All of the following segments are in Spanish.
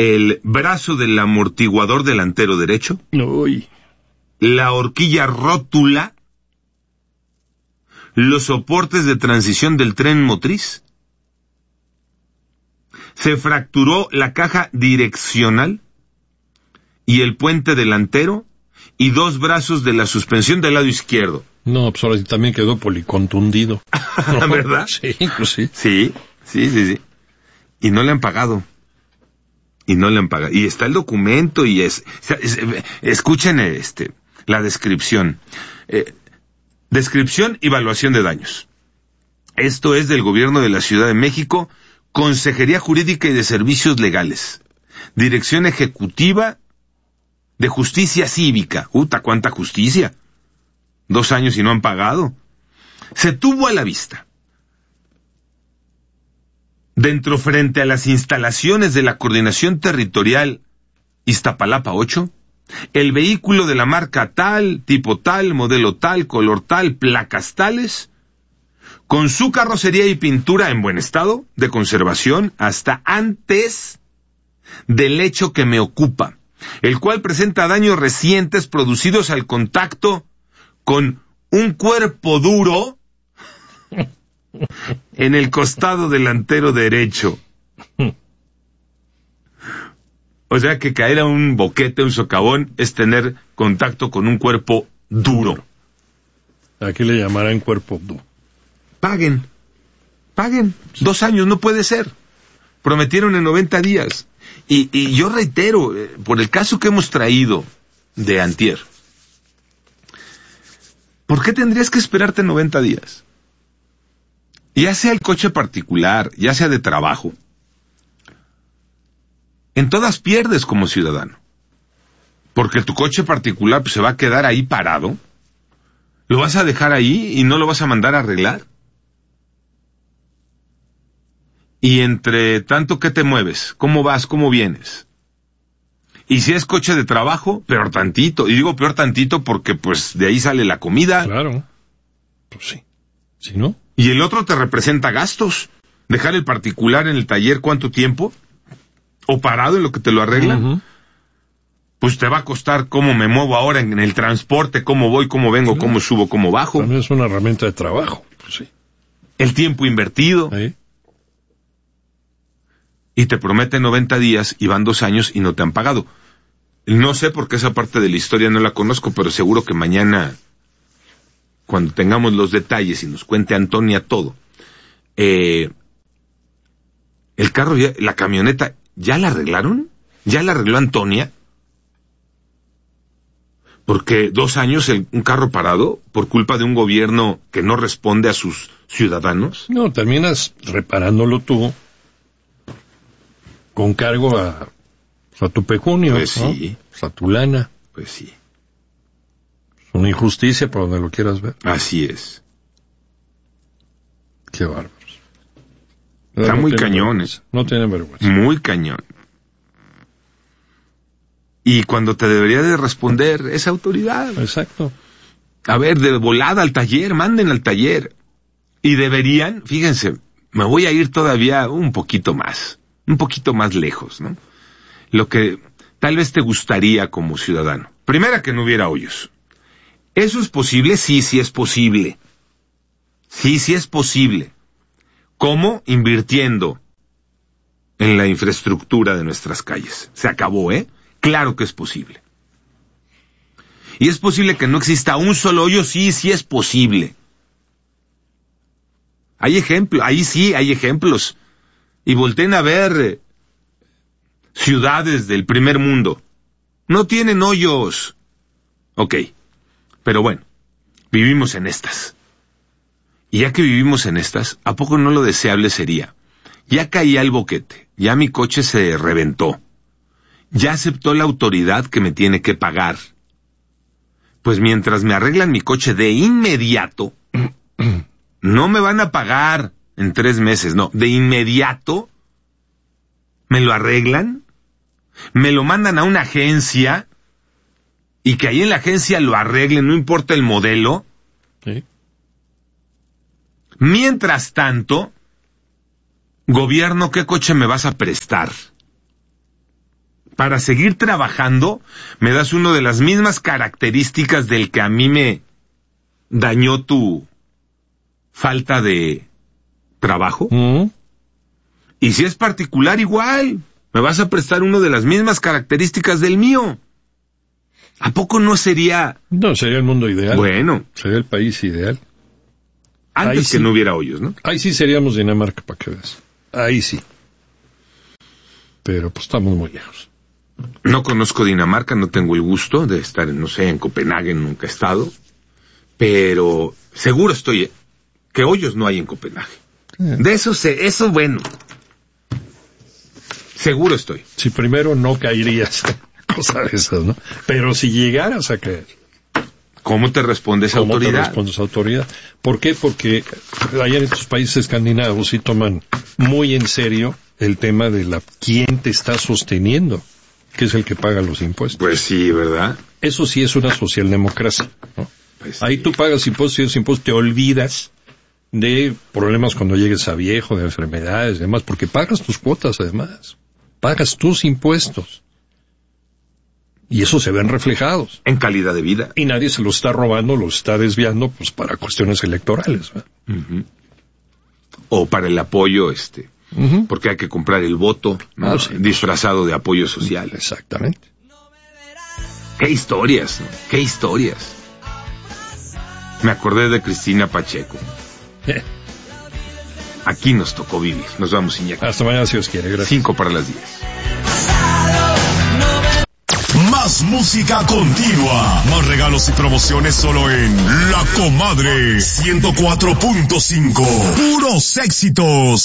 el brazo del amortiguador delantero derecho, Uy. la horquilla rótula, los soportes de transición del tren motriz, se fracturó la caja direccional y el puente delantero y 2 brazos de la suspensión del lado izquierdo. No, pues ahora sí también quedó policontundido. ¿No? ¿Verdad? Sí, pues sí. Sí. Y no le han pagado. Y está el documento y escuchen la descripción. Descripción y evaluación de daños. Esto es del Gobierno de la Ciudad de México, Consejería Jurídica y de Servicios Legales, Dirección Ejecutiva de Justicia Cívica. ¿Cuánta justicia? 2 años y no han pagado. Se tuvo a la vista, dentro frente a las instalaciones de la Coordinación Territorial Iztapalapa 8, el vehículo de la marca tal, tipo tal, modelo tal, color tal, placas tales, con su carrocería y pintura en buen estado de conservación hasta antes del hecho que me ocupa, el cual presenta daños recientes producidos al contacto con un cuerpo duro en el costado delantero derecho. O sea que caer a un boquete, un socavón, es tener contacto con un cuerpo duro. Aquí le llamarán cuerpo duro. Paguen. 2 años, no puede ser. Prometieron en 90 días. Y yo reitero, por el caso que hemos traído de antier, ¿por qué tendrías que esperarte 90 días? Ya sea el coche particular, ya sea de trabajo, en todas pierdes como ciudadano. Porque tu coche particular pues, se va a quedar ahí parado, lo vas a dejar ahí y no lo vas a mandar a arreglar. Y entre tanto, ¿qué te mueves? ¿Cómo vas? ¿Cómo vienes? Y si es coche de trabajo, peor tantito. Y digo peor tantito porque pues de ahí sale la comida. Claro. Pues sí. ¿Sí, no? Y el otro te representa gastos. Dejar el particular en el taller, ¿cuánto tiempo? O parado en lo que te lo arreglan. Uh-huh. Pues te va a costar cómo me muevo ahora en el transporte, cómo voy, cómo vengo, cómo subo, cómo bajo. También es una herramienta de trabajo. Pues sí. El tiempo invertido. ¿Sí? Y te prometen 90 días y van 2 años y no te han pagado. No sé por qué esa parte de la historia no la conozco, pero seguro que mañana, cuando tengamos los detalles y nos cuente Antonia todo, el carro, la camioneta, ¿ya la arreglaron? ¿Ya la arregló Antonia? Porque 2 años un carro parado por culpa de un gobierno que no responde a sus ciudadanos. No, terminas reparándolo tú con cargo a tu pecunio, pues ¿no? Sí. A tu lana. Pues sí. Es una injusticia por donde lo quieras ver. Así es. Qué bárbaros. Está muy cañones. No tienen vergüenza. Muy cañón. Y cuando te debería de responder esa autoridad. Exacto. A ver, de volada al taller, manden al taller. Y deberían, fíjense, me voy a ir todavía un poquito más lejos, ¿no? Lo que tal vez te gustaría como ciudadano. Primera, que no hubiera hoyos. ¿Eso es posible? Sí, sí es posible. Sí, sí es posible. ¿Cómo? Invirtiendo en la infraestructura de nuestras calles. Se acabó, ¿eh? Claro que es posible. ¿Y es posible que no exista un solo hoyo? Sí, sí es posible. Hay ejemplos, ahí sí hay ejemplos. Y volteen a ver ciudades del primer mundo. No tienen hoyos. Ok, pero bueno, vivimos en estas. Y ya que vivimos en estas, ¿a poco no lo deseable sería? Ya caí al boquete, ya mi coche se reventó, ya aceptó la autoridad que me tiene que pagar. Pues mientras me arreglan mi coche de inmediato, no me van a pagar en 3 meses, no, de inmediato, me lo arreglan, me lo mandan a una agencia, y que ahí en la agencia lo arreglen, no importa el modelo. Sí. Mientras tanto, gobierno, ¿qué coche me vas a prestar? para seguir trabajando, me das una de las mismas características del que a mí me dañó tu falta de trabajo. Y si es particular, igual, me vas a prestar una de las mismas características del mío. ¿A poco no sería...? No, sería el mundo ideal. Bueno. Sería el país ideal. Antes ahí que sí, no hubiera hoyos, ¿no? Ahí sí seríamos Dinamarca, para que veas. Ahí sí. Pero pues estamos muy lejos. No conozco Dinamarca, no tengo el gusto de estar, no sé, en Copenhague, nunca he estado. Pero seguro estoy que hoyos no hay en Copenhague. De eso sé, eso bueno. Seguro estoy. Si primero no caerías, cosa de esas, ¿no? Pero si llegaras a caer. ¿Cómo te responde esa autoridad? ¿Cómo te responde esa autoridad? ¿Por qué? Porque allá en estos países escandinavos sí toman muy en serio el tema de quién te está sosteniendo, que es el que paga los impuestos. Pues sí, ¿verdad? Eso sí es una socialdemocracia, ¿no? Pues ahí sí. tú pagas impuestos y esos impuestos te olvidas de problemas cuando llegues a viejo, de enfermedades, demás, porque pagas tus cuotas además, pagas tus impuestos. Y eso se ven reflejados. En calidad de vida. Y nadie se lo está robando, lo está desviando, pues para cuestiones electorales, ¿verdad? Uh-huh. O para el apoyo, Uh-huh. porque hay que comprar el voto, ¿no? Sí, disfrazado de apoyo social. Exactamente. ¡Qué historias! ¿No? ¡Qué historias! Me acordé de Cristina Pacheco. Aquí nos tocó vivir. Nos vamos, Iñaki. Hasta mañana si Dios quiere. Gracias. 5 para las 10. Más música continua. Más regalos y promociones solo en La Comadre 104.5. Puros éxitos.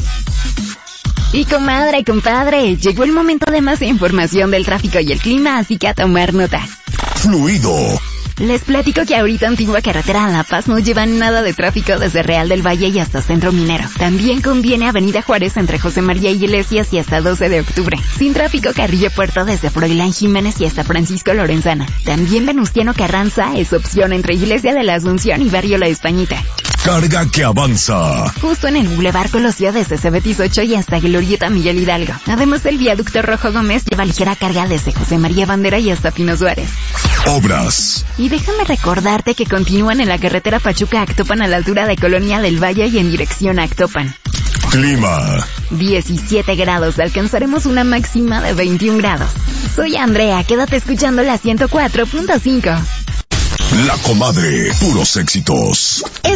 Y comadre, compadre, llegó el momento de más información del tráfico y el clima, así que a tomar nota. Fluido. Les platico que ahorita Antigua Carretera a La Paz no lleva nada de tráfico desde Real del Valle y hasta Centro Minero. También conviene Avenida Juárez entre José María Iglesias y hasta 12 de octubre. Sin tráfico Carrillo Puerto desde Froilán Jiménez y hasta Francisco Lorenzana. También Venustiano Carranza es opción entre Iglesia de la Asunción y Barrio La Españita. Carga que avanza. Justo en el Boulevard Colosio desde Cebetis 8 y hasta Glorieta Miguel Hidalgo. Además el viaducto Rojo Gómez lleva ligera carga desde José María Bandera y hasta Pino Suárez. Obras. Y déjame recordarte que continúan en la carretera Pachuca-Actopan a la altura de Colonia del Valle y en dirección a Actopan. Clima. 17 grados, alcanzaremos una máxima de 21 grados. Soy Andrea, quédate escuchando la 104.5. La Comadre, puros éxitos.